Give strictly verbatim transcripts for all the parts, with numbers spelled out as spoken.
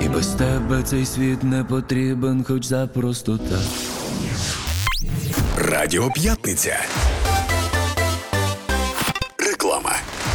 Без тебе цей світ не потрібен, хоч запросто так. Радіо П'ятниця. Реклама.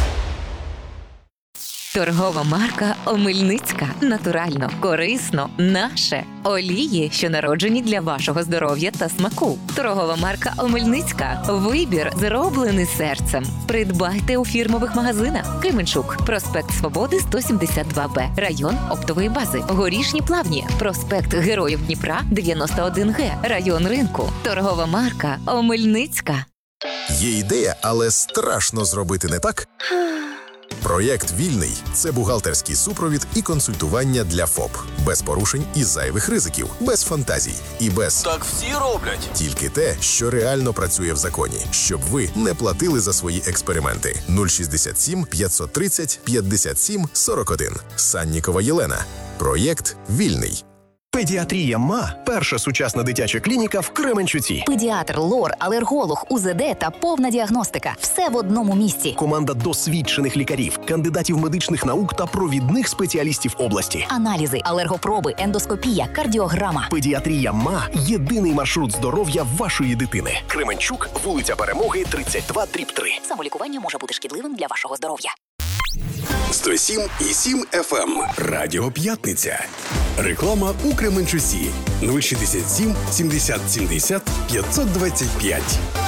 Торгова марка Омельницька. Натурально, корисно, наше. Олії, що народжені для вашого здоров'я та смаку. Торгова марка Омельницька. Вибір, зроблений серцем. Придбайте у фірмових магазинах. Кременчук. Проспект Свободи, сто сімдесят два Б. Район оптової бази. Горішні Плавні. Проспект Героїв Дніпра, дев'яносто один Г. Район ринку. Торгова марка Омельницька. Є ідея, але страшно зробити не так? Проєкт «Вільний» – це бухгалтерський супровід і консультування для ФОП. Без порушень і зайвих ризиків, без фантазій і без «так всі роблять». Тільки те, що реально працює в законі, щоб ви не платили за свої експерименти. нуль шістдесят сім п'ятсот тридцять п'ятдесят сім сорок один. Саннікова Єлена. Проєкт «Вільний». Педіатрія МА – перша сучасна дитяча клініка в Кременчуці. Педіатр, лор, алерголог, УЗД та повна діагностика. Все в одному місці. Команда досвідчених лікарів, кандидатів медичних наук та провідних спеціалістів області. Аналізи, алергопроби, ендоскопія, кардіограма. Педіатрія МА – єдиний маршрут здоров'я вашої дитини. Кременчук, вулиця Перемоги, тридцять два дріб три. Самолікування може бути шкідливим для вашого здоров'я. сто сім і сім еф ем. Радіо П'ятниця. Реклама у Кременчуці. нуль шістдесят сім сімдесят сімдесят п'ятсот двадцять п'ять.